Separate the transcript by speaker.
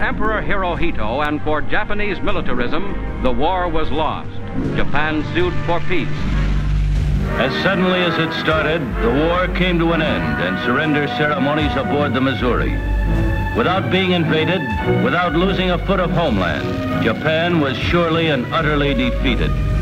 Speaker 1: Emperor Hirohito and for Japanese militarism, the war was lost. Japan sued for peace.
Speaker 2: As suddenly as it started, the war came to an end and surrender ceremonies aboard the Missouri. Without being invaded, without losing a foot of homeland, Japan was surely and utterly defeated.